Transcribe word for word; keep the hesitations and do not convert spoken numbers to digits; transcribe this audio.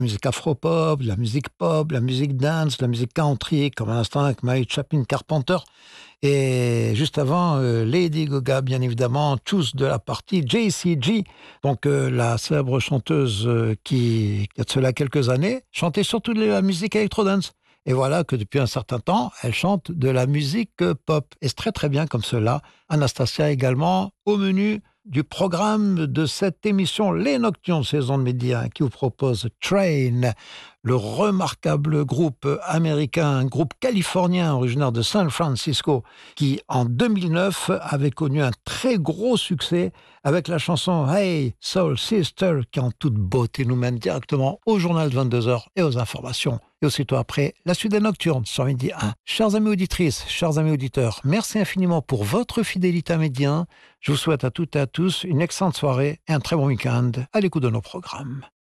musique afro-pop, de la musique pop, de la musique dance, de la musique country, comme à l'instant avec Mary Chapin Carpenter. Et juste avant, euh, Lady Gaga, bien évidemment, tous de la partie J C G, donc euh, la célèbre chanteuse euh, qui, qui a de cela quelques années, chantait surtout de la musique électro-dance. Et voilà que depuis un certain temps, elle chante de la musique euh, pop. Et c'est très très bien comme cela. Anastasia également, au menu du programme de cette émission Les Nocturnes saison de midi un, qui vous propose Train, le remarquable groupe américain, un groupe californien originaire de San Francisco, qui en deux mille neuf avait connu un très gros succès avec la chanson Hey Soul Sister, qui en toute beauté nous mène directement au journal de vingt-deux heures et aux informations. Et aussitôt après, la suite des Nocturnes sur Midi un. Chers amis auditrices, chers amis auditeurs, merci infiniment pour votre fidélité à Midi un. Je vous souhaite à toutes et à tous une excellente soirée et un très bon week-end à l'écoute de nos programmes.